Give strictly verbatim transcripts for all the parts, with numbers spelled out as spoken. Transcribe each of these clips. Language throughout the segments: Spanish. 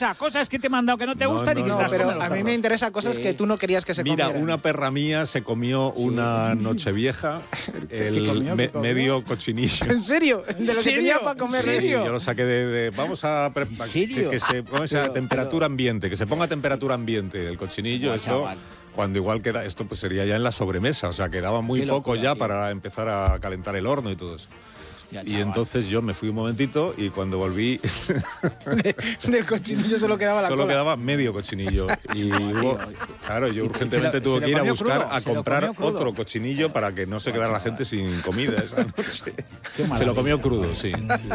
interesa? Cosas que te he mandado que no te No, gustan no, y que no, se las pero comen los a mí perros. me interesa cosas Sí. que tú no querías que se Mira, comieran. una perra mía se comió una nochevieja, el comió? me- ¿Qué comió? medio cochinillo. ¿En serio? ¿De lo que serio? tenía para comer? Sí, ¿En serio? yo lo saqué de... de- vamos a... pre- ¿En que, serio? que se ponga esa Pero- temperatura ambiente, que se ponga a temperatura ambiente el cochinillo, Buah, esto... chaval. Cuando igual queda... Esto pues sería ya en la sobremesa, o sea, quedaba muy Qué poco locura, ya tío. para empezar a calentar el horno y todo eso. Hostia, Y chaval. entonces yo me fui un momentito y cuando volví De- del cochinillo solo quedaba la solo cola. quedaba medio cochinillo. Y hubo, claro, yo Y- y urgentemente se lo- tuve se lo que ir a comió buscar crudo, a se lo comprar comió crudo. otro cochinillo para que no se quedara la gente sin comida esa noche. Se lo maravilla. comió crudo, sí.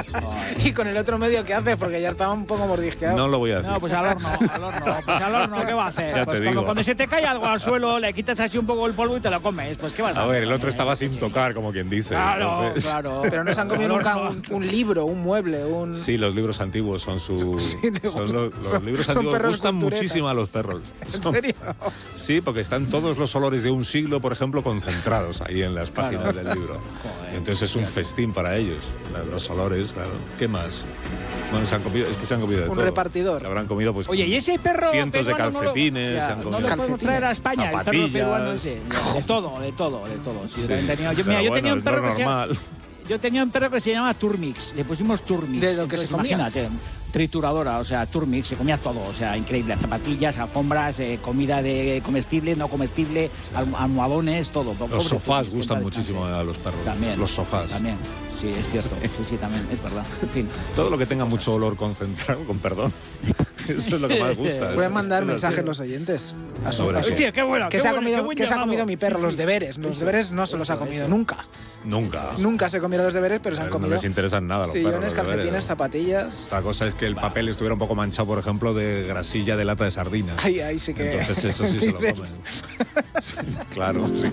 Y con el otro medio, ¿qué hace? Porque ya estaba un poco mordisqueado. No lo voy a decir. No, pues al horno, al horno, pues al horno, ¿qué va a hacer? Ya Pues te como digo. cuando se te cae algo al suelo, le quitas así un poco el polvo y te lo comes, pues ¿qué vas a A hacer? ver, el otro Eh, estaba sin tocar, como quien dice. Claro, entonces- claro. Pero no se han comido Al nunca horno. un, un libro, un mueble, un... Sí, los libros antiguos son su... Sí, le son gustan. los, los Son- libros son antiguos perros gustan culturetas. muchísimo a los perros. ¿En Son- serio? Sí, porque están todos los olores de un siglo, por ejemplo, concentrados ahí en las páginas Claro. del libro. Joder, Y entonces es un festín para ellos, la- los olores, claro. ¿Qué más? Bueno, se han comido, es que se han comido de Un todo. repartidor. Se habrán comido pues Oye, ¿y ese perro cientos de peruano no lo- calcetines, ya, se han no comido lo podemos Calcetines. traer a España, el perro Zapatillas. peruano ese. De todo, de todo, de todo. Sí, Sí, yo también tenía- yo, pero mira, yo bueno, tenía un es perro lo que se llama- normal. Yo tenía un perro que se llamaba Turmix, le pusimos Turmix. ¿De lo que se comía? Imagínate, trituradora, o sea, Turmix, se comía todo, o sea, increíble. Zapatillas, alfombras, eh, comida de comestible, no comestible, alm- almohadones, todo. Los Pobre sofás Turmix, gustan que en paz muchísimo descanse. a los perros. También. Los sofás. También, sí, es cierto. Sí, sí, también, es verdad. En fin. Todo lo que tenga mucho olor concentrado, con perdón. Eso es lo que más gusta. Pueden Es- mandar esto es mensajes así. los oyentes. A su- Sobre a eso. su- Hostia, qué bueno, ¿Qué qué se ha bueno, comido, qué buen qué se ha llamado. comido mi perro? Sí, Los sí. deberes. Los Eso, deberes no se los ha eso, comido eso. nunca. Nunca. Nunca se comieron los deberes, pero se han No comido les interesan nada a los perros. sillones, los deberes, calcetines, ¿no? zapatillas. Otra cosa es que el papel estuviera un poco manchado, por ejemplo, de grasilla de lata de sardinas. Ahí, ahí sí que... Entonces eso sí se lo dices, comen. Sí, claro, sí.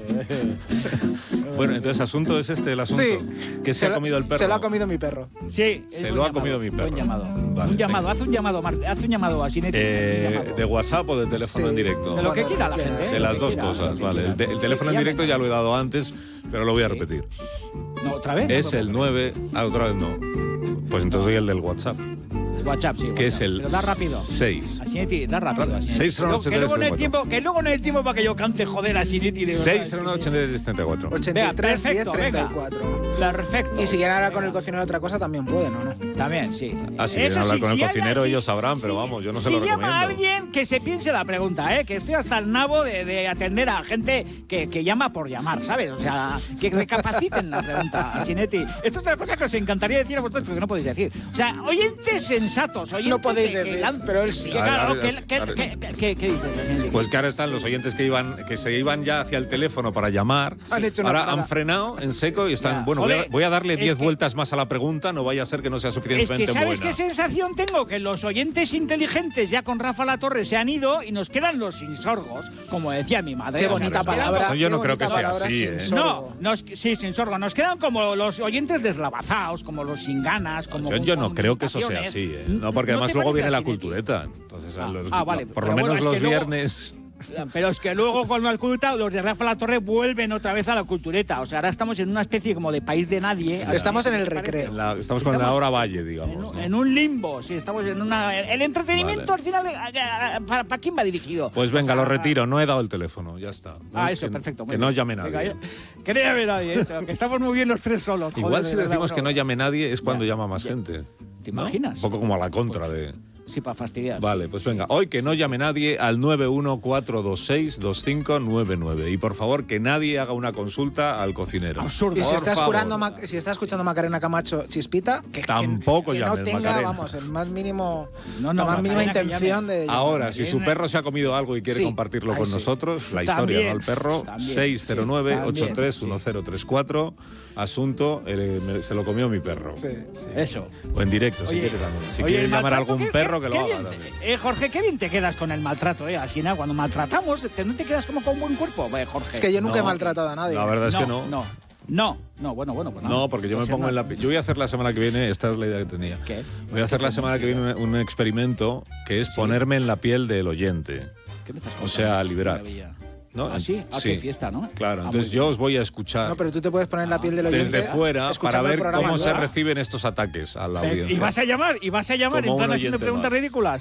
Bueno, entonces asunto es este el asunto. Sí. ¿Qué se, Se ha lo- comido el perro? Se lo ha comido mi perro. Sí, es Se buen lo ha llamado, comido mi perro. Buen llamado. Vale, un llamado, venga. haz un llamado, Mar- haz un llamado a Sinetti. Eh, un llamado. ¿De WhatsApp o de teléfono Sí. en directo? De lo que quiera la gente. ¿eh? De Lo las que dos quiera, cosas, lo que vale. quiera. El, de- el teléfono en Sí, directo ya lo he dado antes, pero lo voy a Sí. repetir. No, ¿otra vez? Es No, el no, nueve... Ah, otra vez no. Pues entonces doy el del WhatsApp, WhatsApp, sí. que es WhatsApp. el Pero da rápido. seis. A Sinetti, da rápido. a Sinetti. seis cero nueve Que luego no hay ochenta y tres tiempo, que luego no hay tiempo para que yo cante joder a Sinetti. de verdad. seis cero nueve ochenta y tres setenta y cuatro. ochenta y tres, diez, perfecto, treinta y venga. cuatro. Perfecto. Y si quieren hablar con el cocinero de otra cosa, también pueden, ¿o no? También, sí. Ah, si Eso quieren hablar sí, con el si hay cocinero, así- ellos sabrán, sí, pero vamos, yo no se si lo llama a recomiendo. alguien, que se piense la pregunta, ¿eh? Que estoy hasta el nabo de, de atender a gente que, que llama por llamar, ¿sabes? O sea, que recapaciten la pregunta a Sinetti. Esto es otra cosa que os encantaría decir a vosotros, pero que no podéis decir. O sea, oyentes sensatos, oyentes No podéis que, que decir, lan- pero él sí. que, A ver, claro, a ver, que- que- a ver. que- que- ¿qué dices, Sinetti? Pues que ahora están los oyentes que iban, que se iban ya hacia el teléfono para llamar. Han hecho una ahora parada. han frenado en seco y están, Ya. bueno, voy a, Joder, voy a darle es diez que- vueltas más a la pregunta, no vaya a ser que no sea Es suficientemente que, ¿sabes buena. qué sensación tengo? Que los oyentes inteligentes ya con Rafa La Torre se han ido y nos quedan los insorgos, como decía mi madre. Qué O sea, bonita nos quedan palabra. Eso yo no qué creo que bonita sea palabra así, sin ¿eh? sorgo. No, nos, sí, sin sorgo. Nos quedan como los oyentes deslavazados, como los sin ganas, como Yo, con- yo no con creo que eso sea limitaciones. así, ¿eh? No, porque ¿No además te luego parece viene la así, Neti? cultureta. Entonces, Ah, los- ah, vale, por pero lo bueno, menos es los que luego- viernes... Pero es que luego con la cultureta, los de Rafa La Torre vuelven otra vez a la cultureta. O sea, ahora estamos en una especie como de país de nadie. Estamos en el ¿Qué te parece? recreo. en la- estamos con la Estamos hora valle, En digamos. un, ¿no? en un limbo, sí, estamos en una... El entretenimiento Vale. al final, eh, eh, ¿para, para quién va dirigido? Pues venga, O sea, lo retiro, no he dado el teléfono, ya está. Ah, No, eso, que, perfecto. muy Que no bien. llame nadie. Venga, ya- que no llame nadie, eso, que estamos muy bien los tres solos. Igual joder, si de verdad, decimos bueno. que no llame nadie es cuando Ya, llama más ya. gente. ¿Te ¿no? imaginas? Un poco como a la contra de... Sí, para fastidiar. Vale, pues venga, hoy que no llame nadie al nueve uno cuatro dos seis dos cinco nueve nueve. Y por favor, que nadie haga una consulta al cocinero. Absurdo. Y si Por está, favor. escuchando, Ma- si está escuchando Macarena Camacho Chispita, que, que- Tampoco que, no llames, tenga, Macarena. vamos, el más mínimo, No, no, la más mínima Macarena, que intención llame. de... Ahora, si su Macarena. perro se ha comido algo y quiere Sí, compartirlo ahí con sí. nosotros, la historia, También, ¿no? El perro, también, seis cero nueve ocho tres uno sí, cero tres cuatro. Asunto, eh, me- se lo comió mi perro. Sí. Eso. O en directo, si Oye, quiere también. Si oye, quiere el llamar a maltrato, algún qué- perro, qué- que qué lo haga bien también. te- Eh, Jorge, qué bien te quedas con el maltrato, ¿eh? Así nada, cuando maltratamos, te- ¿no te quedas como con buen cuerpo, eh, Jorge? Es que yo nunca he No, maltratado a nadie. La verdad es que no. No, no, no, bueno, bueno. Pues No, porque yo me Pues pongo en la... no. pi- Yo voy a hacer la semana que viene, esta es la idea que tenía. ¿Qué? Voy a hacer la semana que viene un, un experimento que es ponerme en la piel del oyente. ¿Qué me estás O sea, contando? liberar. Maravilla. ¿no? Ah, sí, ah, qué fiesta, ¿no? Claro, Ah, entonces muy yo bien. os voy a escuchar No, pero tú te puedes poner en la piel del oyente desde fuera para escuchando el ver programa cómo se luego. reciben estos ataques a la audiencia. Y vas a llamar, y vas a llamar Como en plan un haciendo oyente preguntas más. ridículas.